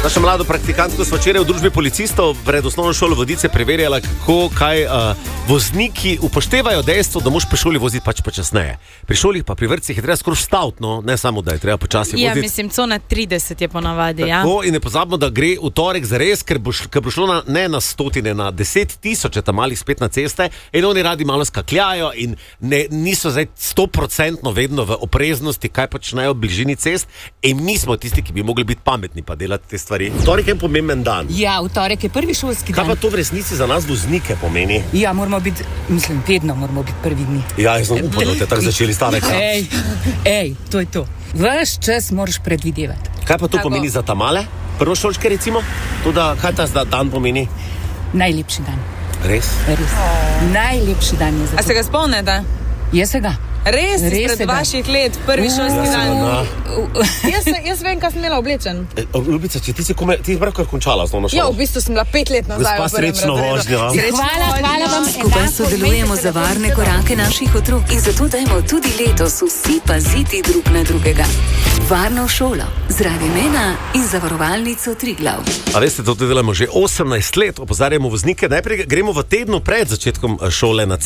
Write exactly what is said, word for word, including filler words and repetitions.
Naša mlada praktikantko sva včeraj v družbi policistov pred osnovno šolo Vodice preverjala, kako, kaj uh, vozniki upoštevajo dejstvo, da moš pri šoli voziti pač počasneje. Pri šolih pa pri vrtcih je treba skoraj stavt, no, ne samo, da je treba počasi voziti. Ja, mislim, cona trideset je ponavadi, ja. Tako, in ne pozabimo, da gre v torek zares, ker bo, ker bo šlo na, ne na stotine, na deset tisoče tam malih spet na ceste in oni radi malo skakljajo in ne, niso zdaj stoprocentno vedno v opreznosti, kaj počnejo v bližini cest in mi smo tisti, ki bi mogli biti pametni pa delati te stvari. Torek je pomemben dan. Ja, v torek je prvi šolski dan. Kaj pa to v resnici za nas voznike pomeni? Ja, moramo biti, mislim, vedno moramo biti prvi dni. Ja, jaz sem upal, da te tako začeli stavek. Ej, ej, to je to. Ves čas moraš predvidevati. Kaj pa to Tako. pomeni za tamale? Prvošolčke recimo? To, da, kaj ta dan pomeni? Najlepši dan. Res? Res. Najlepši dan je za A to. se ga spomnite? Jaz se ga. Res, Res izpred se ga. vaših let, prvi šolski Ja, dan. seveda. Jaz, se- jaz vem, kaj sem imela oblečen. E, Ljubica, če ti si kome, ti si pravkar končala osnovno šolo. Ja, v bistvu sem bila pet let nazaj. Gospa, v prvem srečno razredu. vožnjo. Srečno Hvala, vožnjo. hvala vam. Skupaj Enako, sodelujemo imejte za se varne dobro. korake naših otrok in zato dajmo tudi letos vsi paziti drug na drugega. Varno šolo z Radijem ena in zavarovalnico Triglav. A veste, to delamo že osemnajst let, opozarjamo voznike. Najprej gremo v tednu pred začetkom šole na